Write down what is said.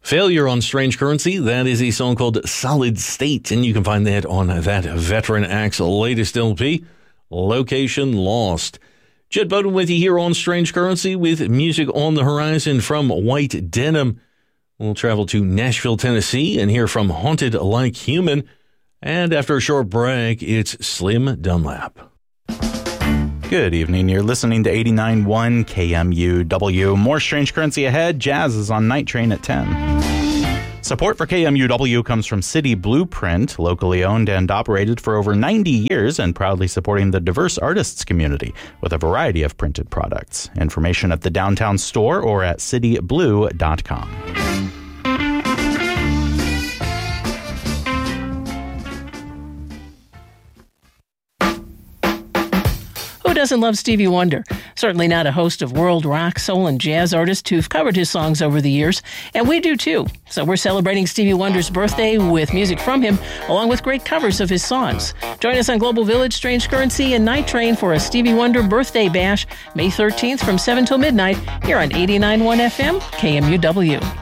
Failure on Strange Currency, that is a song called Solid State, and you can find that on that Veteran Act's latest LP, Location Lost. Jed Bowden with you here on Strange Currency with music on the horizon from White Denim. We'll travel to Nashville, Tennessee, and hear from Haunted Like Human. And after a short break, it's Slim Dunlap. Good evening. You're listening to 89.1 KMUW. More Strange Currency ahead. Jazz is on Night Train at 10. Support for KMUW comes from City Blueprint, locally owned and operated for over 90 years and proudly supporting the diverse artists community with a variety of printed products. Information at the downtown store or at cityblue.com. Who doesn't love Stevie Wonder? Certainly not a host of world rock, soul, and jazz artists who've covered his songs over the years, and we do too. So we're celebrating Stevie Wonder's birthday with music from him, along with great covers of his songs. Join us on Global Village, Strange Currency, and Night Train for a Stevie Wonder birthday bash, May 13th from 7 till midnight, here on 89.1 FM, KMUW.